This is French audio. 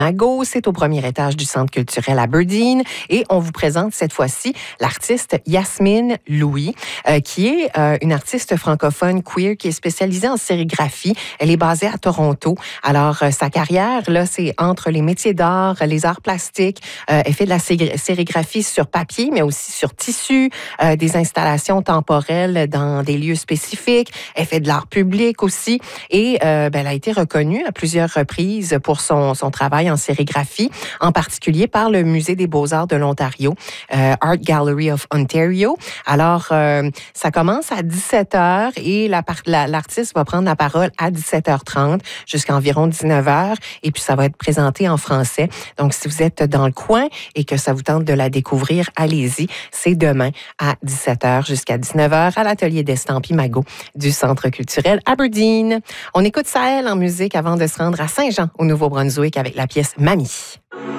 Mago, c'est au premier étage du Centre culturel Aberdeen et on vous présente cette fois-ci l'artiste Yasmine Louis, qui est une artiste francophone queer qui est spécialisée en sérigraphie. Elle est basée à Toronto. Alors, sa carrière, là, c'est entre les métiers d'art, les arts plastiques. Elle fait de la sérigraphie sur papier, mais aussi sur tissu, des installations temporelles dans des lieux spécifiques. Elle fait de l'art public aussi et elle a été reconnue à plusieurs reprises pour son travail en sérigraphie, en particulier par le Musée des beaux-arts de l'Ontario, Art Gallery of Ontario. Alors, ça commence à 17h et l'artiste va prendre la parole à 17h30 jusqu'à environ 19h et puis ça va être présenté en français. Donc, si vous êtes dans le coin et que ça vous tente de la découvrir, allez-y. C'est demain à 17h jusqu'à 19h à l'atelier d'Estampes Mago du Centre culturel Aberdeen. On écoute Sahel en musique avant de se rendre à Saint-Jean, au Nouveau-Brunswick, avec la pièce Mamie.